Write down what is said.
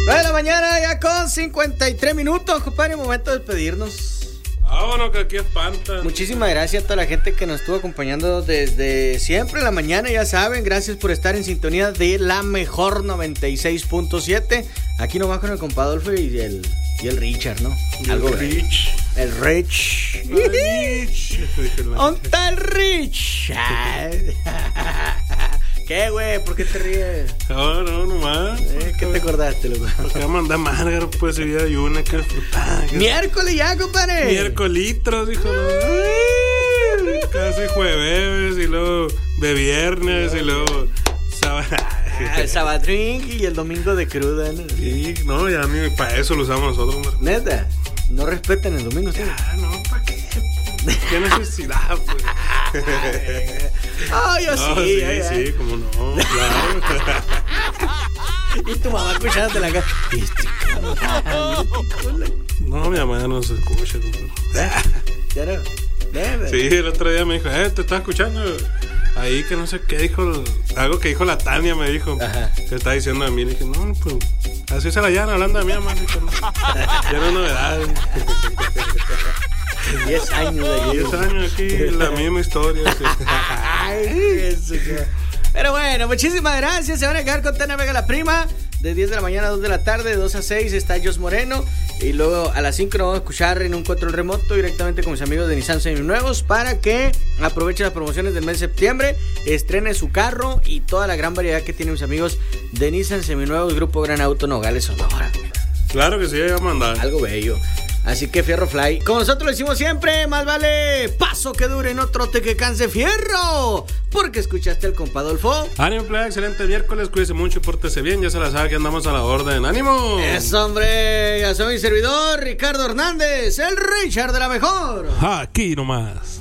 9 de la mañana ya con 53 minutos, compadre, momento de despedirnos. Vámonos, que aquí espanta. Muchísimas gracias a toda la gente que nos estuvo acompañando desde siempre en la mañana, ya saben, gracias por estar en sintonía de la mejor 96.7. Aquí nomás con el compa Adolfo y el Richard, ¿no? Algo Rich. El Rich. ¿Dónde está el Rich? ¿Qué, güey? ¿Por qué te ríes? No, nomás. ¿Qué te acordaste, loco? Porque vamos a andar Márgaro, pues, y hay una que disfrutar. Miércoles ya, compadre. Miércolitros, hijo. Casi jueves, y luego de viernes, y luego el sabadrink y el domingo de cruda, ¿no? Sí, no, ya ni para eso lo usamos nosotros, ¿no? Neta, no respetan el domingo, ¿sí? No, ¿para qué? ¿Qué necesidad, pues? Yo sí. Sí, como no, claro. Y tu mamá escuchándote la cara. No, mi mamá ya no se escucha. ¿Ya no? Sí, el otro día me dijo, te estaba escuchando. Ahí que no sé qué dijo, algo que dijo la Tania, me dijo. Ajá. Que estaba diciendo a mí. Le dije, no, pues, así se la llevan hablando de mí, mamá. Ya no es novedad. 10 años de aquí. 10 años aquí, la misma historia. Sí. Pero bueno, muchísimas gracias. Se van a quedar con Tania Vega la Prima. De 10 de la mañana a 2 de la tarde, de 2 a 6 está Jos Moreno. Y luego a las 5 nos vamos a escuchar en un control remoto directamente con mis amigos de Nissan Seminuevos para que aprovechen las promociones del mes de septiembre, estrene su carro y toda la gran variedad que tienen mis amigos de Nissan Seminuevos, Grupo Gran Auto Nogales, Sonora. Claro que sí, ya vamos a andar. Algo bello. Así que fierro fly. Como nosotros lo decimos siempre, más vale paso que dure, no trote que canse fierro. Porque escuchaste al compa Adolfo. Ánimo, playa, excelente miércoles, cuídese mucho y pórtese bien. Ya se la sabe que andamos a la orden. ¡Ánimo! Eso, hombre. Ya soy mi servidor, Ricardo Hernández, el Richard de la mejor. Aquí nomás.